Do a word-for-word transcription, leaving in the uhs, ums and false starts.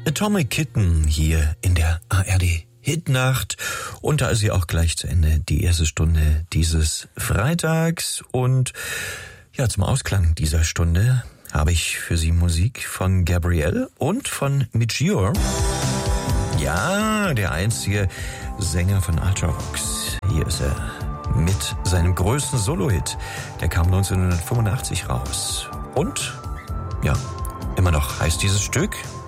Atomic Kitten hier in der A R D Hitnacht und da ist sie auch gleich zu Ende, die erste Stunde dieses Freitags und ja, zum Ausklang dieser Stunde habe ich für Sie Musik von Gabrielle und von Midgure. Ja, der einzige Sänger von Ultravox. Hier ist er mit seinem größten Solo-Hit. Der kam neunzehnhundertfünfundachtzig raus. Und, ja, immer noch heißt dieses Stück